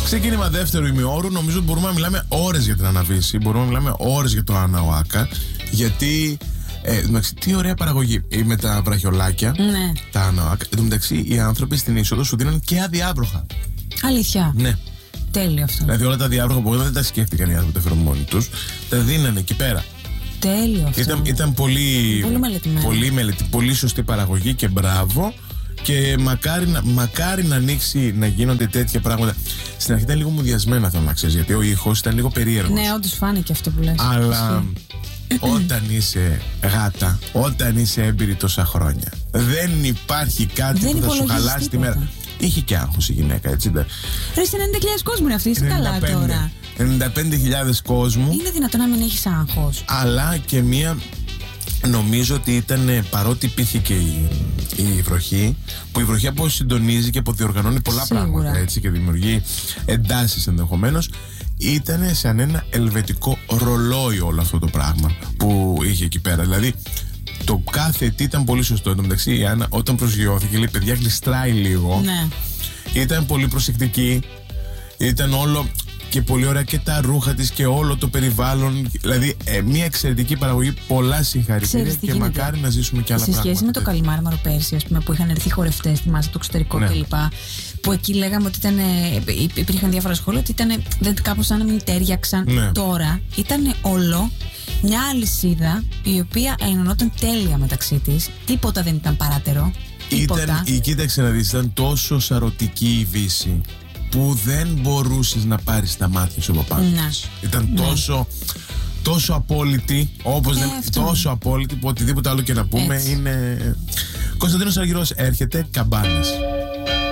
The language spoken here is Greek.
Ξεκίνημα δεύτερου ημιώρου. Νομίζω ότι μπορούμε να μιλάμε ώρες για την Αναβίση. Μπορούμε να μιλάμε ώρες για το Αναοάκα. Γιατί. Τι ωραία παραγωγή με τα βραχιολάκια. Ναι. Τα Αναοάκα. Εν τω μεταξύ, οι άνθρωποι στην είσοδο σου δίνουν και αδιάβροχα. Αλήθεια. Ναι. Τέλειο αυτό. Δηλαδή όλα τα αδιάβροχα που δεν τα σκέφτηκαν οι άνθρωποι, τα φέρουν μόνοι τους, τα δίνανε εκεί πέρα. Τέλειο αυτό. Ήταν πολύ μελετημένο. Πολύ σωστή παραγωγή και μπράβο. Και μακάρι να ανοίξει να γίνονται τέτοια πράγματα. Στην αρχή ήταν λίγο μουδιασμένα, θέλω να ξέρεις, γιατί ο ήχος ήταν λίγο περίεργος. Ναι, όντως φάνηκε αυτό που λες. Αλλά όταν είσαι γάτα, όταν είσαι έμπειρη τόσα χρόνια, δεν υπάρχει κάτι που θα σου χαλάσει τη μέρα. Είχε και άγχος η γυναίκα, έτσι. Ρε, σε 90.000 κόσμο είναι αυτή, είσαι καλά τώρα. 95.000 κόσμου. Είναι δυνατόν να μην έχεις άγχος? Αλλά και μία. Νομίζω ότι ήταν, παρότι υπήρχε και η βροχή, που η βροχή αποσυντονίζει και αποδιοργανώνει πολλά πράγματα, έτσι, και δημιουργεί εντάσεις ενδεχομένως, ήταν σαν ένα ελβετικό ρολόι όλο αυτό το πράγμα που είχε εκεί πέρα. Δηλαδή το κάθε τι ήταν πολύ σωστό. Εν τω μεταξύ η Άννα όταν προσγειώθηκε λέει παιδιά γλιστράει λίγο. Ναι. Ήταν πολύ προσεκτική. Ήταν όλο και πολύ ωραία και τα ρούχα της και όλο το περιβάλλον. Δηλαδή μια εξαιρετική παραγωγή. Πολλά συγχαρητήρια και μακάρι να ζήσουμε και άλλα πράγματα. Σε σχέση με το Καλιμάρμαρο πέρσι, ας πούμε, που είχαν έρθει χορευτές, θυμάσαι, το εξωτερικό κλπ. Που εκεί λέγαμε ότι υπήρχαν διάφορα σχόλια ότι κάπως σαν να μην τέριαξαν. Ναι. Τώρα ήταν όλο μια αλυσίδα η οποία ενωνόταν τέλεια μεταξύ της. Τίποτα δεν ήταν παράτερο. Κοίταξε να δεις, ήταν τόσο σαρωτική η Βύση που δεν μπορούσες να πάρεις τα μάτια σου από πάνω. Ήταν τόσο απόλυτη, όπως τόσο απόλυτη που οτιδήποτε άλλο και να πούμε. Έτσι. Είναι. Κωνσταντίνος Αργυρός έρχεται, καμπάνες.